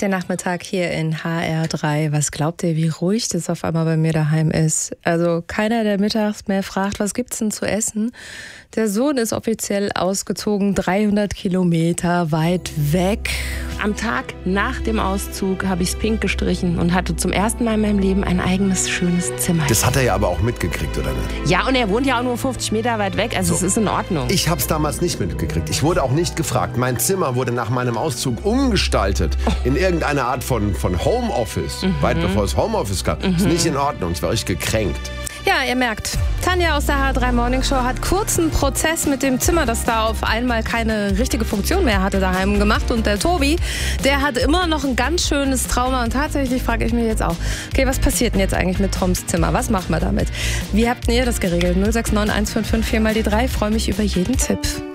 Der Nachmittag hier in HR3. Was glaubt ihr, wie ruhig das auf einmal bei mir daheim ist? Also keiner, der mittags mehr fragt, was gibt's denn zu essen? Der Sohn ist offiziell ausgezogen, 300 Kilometer weit weg. Am Tag nach dem Auszug habe ich es pink gestrichen und hatte zum ersten Mal in meinem Leben ein eigenes, schönes Zimmer. Das hat er ja aber auch mitgekriegt, oder nicht? Ja, und er wohnt ja auch nur 50 Meter weit weg, also es ist in Ordnung. Ich habe es damals nicht mitgekriegt. Ich wurde auch nicht gefragt. Mein Zimmer wurde nach meinem Auszug umgestaltet in irgendeine Art von Homeoffice. Weit bevor es Homeoffice gab. Ist nicht in Ordnung. Ich war richtig gekränkt. Ja, ihr merkt, Tanja aus der HR3 Morning Show hat kurzen Prozess mit dem Zimmer, das da auf einmal keine richtige Funktion mehr hatte, daheim gemacht. Und der Tobi, der hat immer noch ein ganz schönes Trauma. Und tatsächlich frage ich mich jetzt auch, okay, was passiert denn jetzt eigentlich mit Toms Zimmer? Was machen wir damit? Wie habt ihr das geregelt? 069 155 4 mal die 3. Freue mich über jeden Tipp.